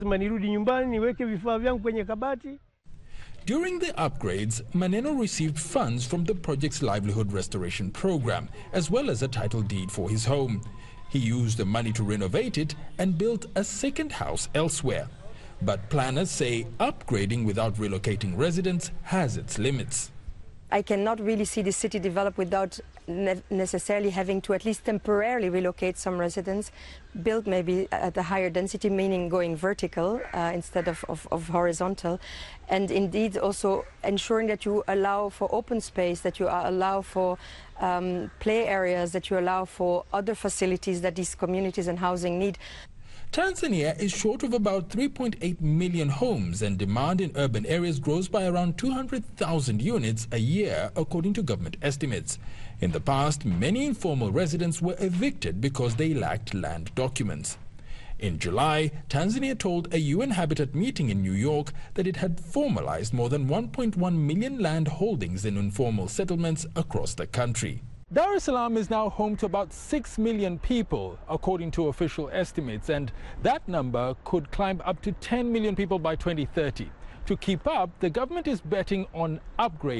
Nirudi nyumbani niweke vifaa vyangu kwenye kabati. During the upgrades, Maneno received funds from the project's livelihood restoration program, as well as a title deed for his home. He used the money to renovate it and built a second house elsewhere. But planners say upgrading without relocating residents has its limits. I cannot really see the city develop without necessarily having to at least temporarily relocate some residents, build maybe at a higher density, meaning going vertical instead of horizontal, and indeed also ensuring that you allow for open space, that you allow for play areas, that you allow for other facilities that these communities and housing need. Tanzania is short of about 3.8 million homes, and demand in urban areas grows by around 200,000 units a year, according to government estimates. In the past, many informal residents were evicted because they lacked land documents. In July, Tanzania told a UN Habitat meeting in New York that it had formalized more than 1.1 million land holdings in informal settlements across the country. Dar es Salaam is now home to about 6 million people, according to official estimates, and that number could climb up to 10 million people by 2030. To keep up, the government is betting on upgrades